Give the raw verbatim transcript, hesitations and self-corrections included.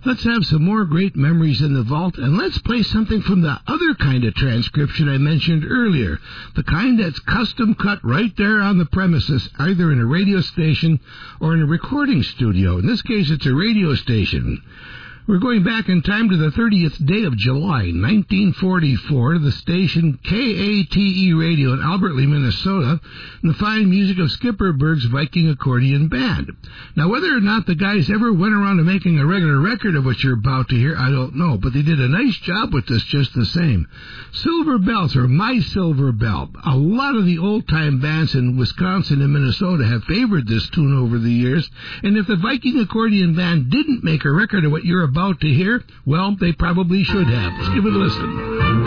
Let's have some more great memories in the vault, and let's play something from the other kind of transcription I mentioned earlier, the kind that's custom cut right there on the premises, either in a radio station or in a recording studio. In this case, it's a radio station. We're going back in time to the thirtieth day of July, nineteen forty-four, to the station K A T E Radio in Albert Lea, Minnesota, and the fine music of Skipper Berg's Viking Accordion Band. Now, whether or not the guys ever went around to making a regular record of what you're about to hear, I don't know, but they did a nice job with this just the same. Silver Bells, or My Silver Bell. A lot of the old-time bands in Wisconsin and Minnesota have favored this tune over the years, and if the Viking Accordion Band didn't make a record of what you're about to hear, well, they probably should have. Let's give it a listen.